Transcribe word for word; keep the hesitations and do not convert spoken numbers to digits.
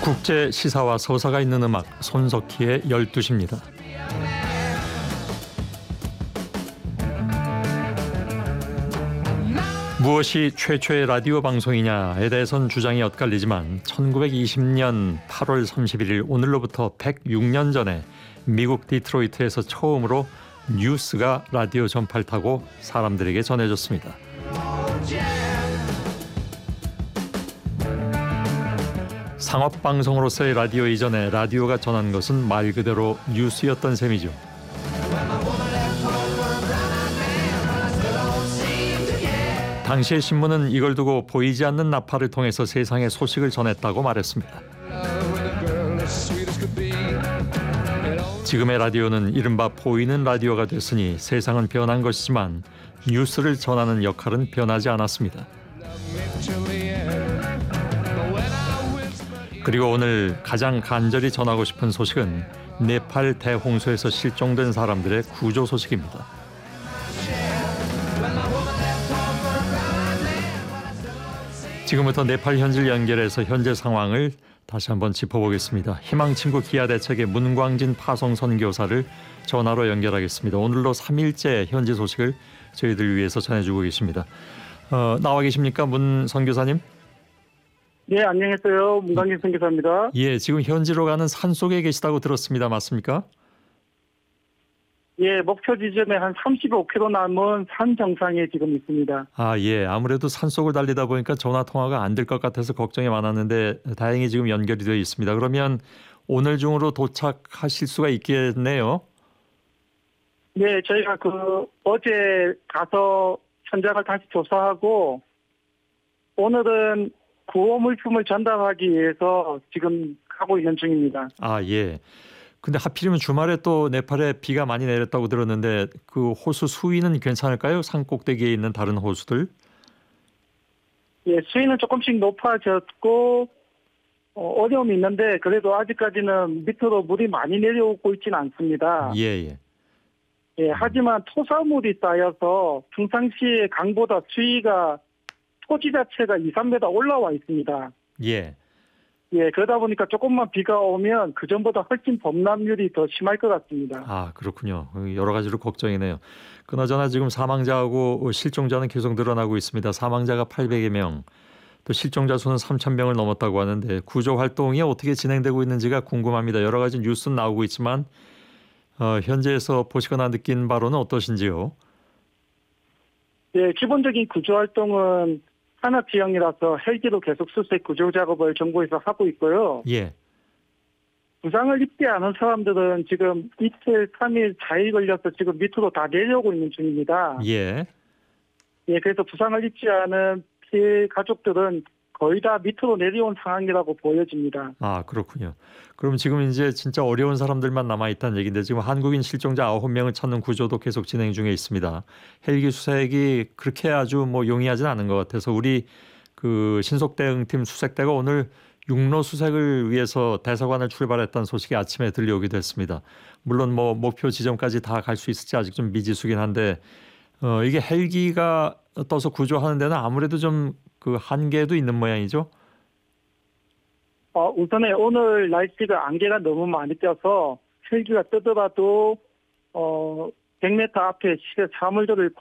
국제 시사와 서사가 있는 음악 손석희의 열두 시입니다. 무엇이 최초의 라디오 방송이냐에 대해선 주장이 엇갈리지만 천구백이십 년 팔월 삼십일일 오늘로부터 백육 년 전에 미국 디트로이트에서 처음으로 뉴스가 라디오 전파를 타고 사람들에게 전해졌습니다. 상업방송으로서의 라디오 이전에 라디오가 전한 것은 말 그대로 뉴스였던 셈이죠. 당시의 신문은 이걸 두고 보이지 않는 나팔을 통해서 세상의 소식을 전했다고 말했습니다. 지금의 라디오는 이른바 보이는 라디오가 됐으니 세상은 변한 것이지만 뉴스를 전하는 역할은 변하지 않았습니다. 그리고 오늘 가장 간절히 전하고 싶은 소식은 네팔 대홍수에서 실종된 사람들의 구조 소식입니다. 지금부터 네팔 현지를 연결해서 현재 상황을 다시 한번 짚어보겠습니다. 희망친구 기아대책의 문광진 파송 선교사를 전화로 연결하겠습니다. 오늘로 삼 일째 현지 소식을 저희들 위해서 전해주고 계십니다. 어, 나와 계십니까, 문 선교사님? 네, 안녕하세요. 문광진 선교사입니다. 예, 지금 현지로 가는 산속에 계시다고 들었습니다. 맞습니까? 예, 목표 지점에 한 삼십오 킬로미터 남은 산 정상에 지금 있습니다. 아, 예. 아무래도 산속을 달리다 보니까 전화 통화가 안 될 것 같아서 걱정이 많았는데 다행히 지금 연결이 되어 있습니다. 그러면 오늘 중으로 도착하실 수가 있겠네요. 네, 저희가 그 어제 가서 현장을 다시 조사하고 오늘은 구호 물품을 전달하기 위해서 지금 가고 있는 중입니다. 아, 예. 근데 하필이면 주말에 또 네팔에 비가 많이 내렸다고 들었는데 그 호수 수위는 괜찮을까요? 산 꼭대기에 있는 다른 호수들? 예, 수위는 조금씩 높아졌고 어, 어려움이 있는데 그래도 아직까지는 밑으로 물이 많이 내려오고 있지는 않습니다. 예, 예. 예, 하지만 토사물이 쌓여서 평상시에 강보다 수위가 토지 자체가 이, 삼 미터 올라와 있습니다. 예. 예, 그러다 보니까 조금만 비가 오면 그전보다 훨씬 범람률이 더 심할 것 같습니다. 아, 그렇군요. 여러 가지로 걱정이네요. 그나저나 지금 사망자하고 실종자는 계속 늘어나고 있습니다. 사망자가 팔백여 명, 또 실종자 수는 삼천 명을 넘었다고 하는데 구조 활동이 어떻게 진행되고 있는지가 궁금합니다. 여러 가지 뉴스는 나오고 있지만 어, 현지에서 보시거나 느낀 바로는 어떠신지요? 예, 기본적인 구조 활동은 산악 지형이라서 헬기로 계속 수색 구조 작업을 정부에서 하고 있고요. 예. 부상을 입지 않은 사람들은 지금 이틀, 삼 일, 사 일 걸려서 지금 밑으로 다 내려오고 있는 중입니다. 예. 예, 그래서 부상을 입지 않은 피해 가족들은 거의 다 밑으로 내려온 상황이라고 보여집니다. 아, 그렇군요. 그럼 지금 이제 진짜 어려운 사람들만 남아있다는 얘기인데 지금 한국인 실종자 아홉 명을 찾는 구조도 계속 진행 중에 있습니다. 헬기 수색이 그렇게 아주 뭐 용이하진 않은 것 같아서 우리 그 신속대응팀 수색대가 오늘 육로 수색을 위해서 대사관을 출발했다는 소식이 아침에 들려오기도 했습니다. 물론 뭐 목표 지점까지 다 갈 수 있을지 아직 좀 미지수긴 한데 어, 이게 헬기가 떠서 구조하는 데는 아무래도 좀 그 한계도 있는 모양이죠? 어, 우선에 오늘 날씨가 안개가 너무 많이 껴서 헬기가 뜨더라도 어, 백 미터 앞에 시계 사물들을